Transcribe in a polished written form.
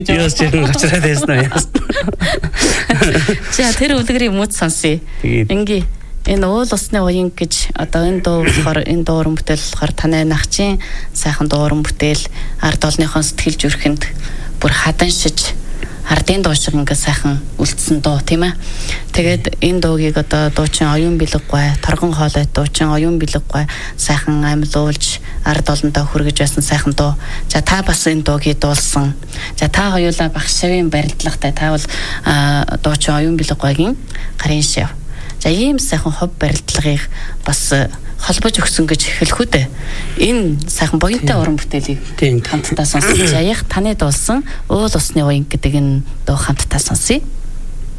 Яс чинь очраад байсан уу? За тэр үлгэрийг мууд сонсъё. Ингээ энэ уул усны уян гэж одоо энэ дуу болохоор энэ дууран бүтээл болохоор танай нахчин сайхан дууран бүтээл ард олныхон сэтгэл зүрхэнд бүр хаданшиж ардын дуу шиг ингээ сайхан үлдсэн дуу тийм ээ. Тэгээд энэ дуугийг одоо дуучин оюун бэлэггүй, торгон хоолой дуучин оюун бэлэггүй сайхан амьлуулж ард олонтой хүргэж байсан сайхан дуу. За та бас энэ дуугийг дуулсан. За та хоёулаа багшавын барилдлагатай та бол дуучин оюун бэлэггүйгийн гарын шав. За ийм сайхан хов барилдлагыг бас холбож өгсөн гэж хэлэх үү дээ. Энэ сайхан буянтай уран бүтээлийг хамтдаа сонсож аяах таны дуулсан уул усны уян гэдэг энэ дуу хамтдаа сонсъё.